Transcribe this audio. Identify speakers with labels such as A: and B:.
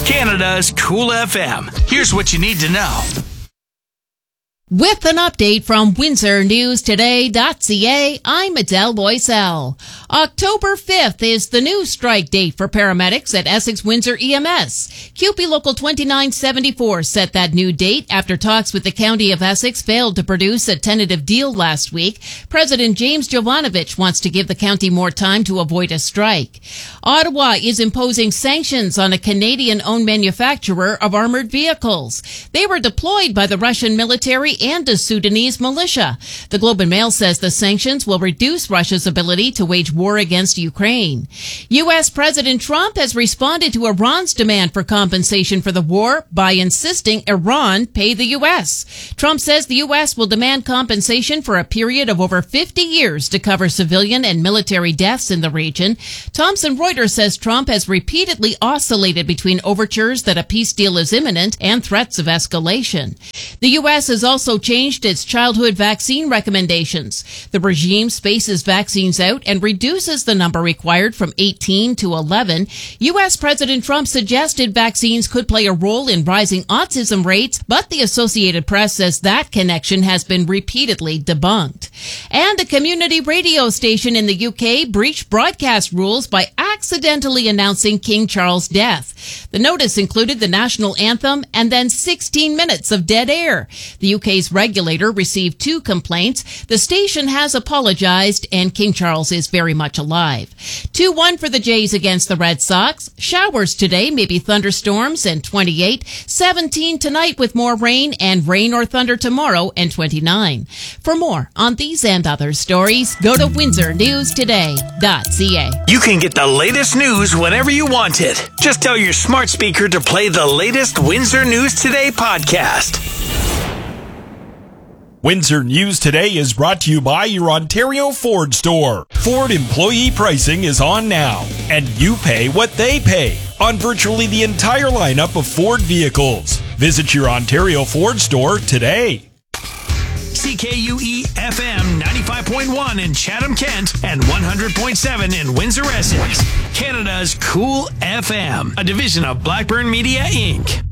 A: Canada's Cool FM. Here's what you need to know.
B: With an update from WindsorNewsToday.ca, I'm Adele Boisel. October 5th is the new strike date for paramedics at Essex Windsor EMS. CUPE Local 2974 set that new date after talks with the County of Essex failed to produce a tentative deal last week. President James Jovanovic wants to give the county more time to avoid a strike. Ottawa is imposing sanctions on a Canadian-owned manufacturer of armored vehicles. They were deployed by the Russian military and the Sudanese militia. The Globe and Mail says the sanctions will reduce Russia's ability to wage war against Ukraine. U.S. President Trump has responded to Iran's demand for compensation for the war by insisting Iran pay the U.S. Trump says the U.S. will demand compensation for a period of over 50 years to cover civilian and military deaths in the region. Thomson Reuters says Trump has repeatedly oscillated between overtures that a peace deal is imminent and threats of escalation. The U.S. has also changed its childhood vaccine recommendations. The regime spaces vaccines out and reduces the number required from 18 to 11. U.S. President Trump suggested vaccines could play a role in rising autism rates, but the Associated Press says that connection has been repeatedly debunked. And a community radio station in the UK breached broadcast rules by accidentally announcing King Charles' death. The notice included the national anthem and then 16 minutes of dead air. The UK's regulator received 2 complaints. The station has apologized, and King Charles is very much alive. 2-1 for the Jays against the Red Sox. Showers today, maybe thunderstorms, and 28. 17 tonight with more rain, and rain or thunder tomorrow, and 29. For more on these and other stories, go to WindsorNewsToday.ca.
A: You can get the latest news whenever you want it. Just tell your smart speaker to play the latest Windsor News Today podcast.
C: Windsor News Today is brought to you by your Ontario Ford store. Ford employee pricing is on now, and you pay what they pay on virtually the entire lineup of Ford vehicles. Visit your Ontario Ford store today.
A: CKUE FM 95.1 in Chatham, Kent, and 100.7 in Windsor, Essex. Canada's Cool FM, a division of Blackburn Media, Inc.